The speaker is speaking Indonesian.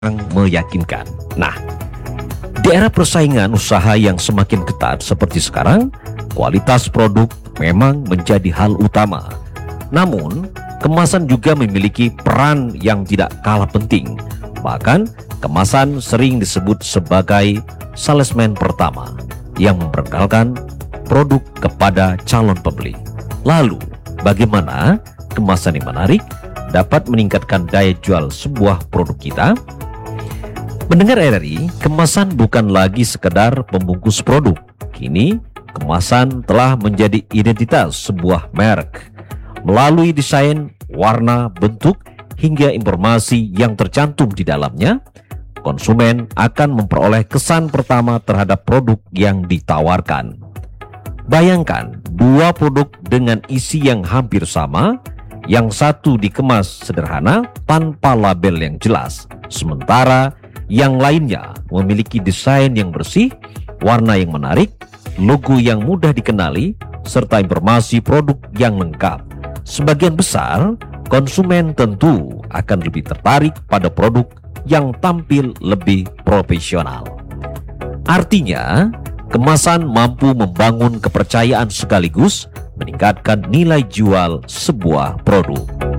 meyakinkan. Nah, di era persaingan usaha yang semakin ketat seperti sekarang, kualitas produk memang menjadi hal utama. Namun, kemasan juga memiliki peran yang tidak kalah penting. Bahkan, kemasan sering disebut sebagai salesman pertama yang memperkenalkan produk kepada calon pembeli. Lalu, bagaimana kemasan yang menarik dapat meningkatkan daya jual sebuah produk kita? Mendengar RRI, kemasan bukan lagi sekedar pembungkus produk. Kini, kemasan telah menjadi identitas sebuah merek. Melalui desain, warna, bentuk, hingga informasi yang tercantum di dalamnya, konsumen akan memperoleh kesan pertama terhadap produk yang ditawarkan. Bayangkan dua produk dengan isi yang hampir sama, yang satu dikemas sederhana tanpa label yang jelas, sementara yang lainnya memiliki desain yang bersih, warna yang menarik, logo yang mudah dikenali, serta informasi produk yang lengkap. Sebagian besar konsumen tentu akan lebih tertarik pada produk yang tampil lebih profesional. Artinya, kemasan mampu membangun kepercayaan sekaligus meningkatkan nilai jual sebuah produk.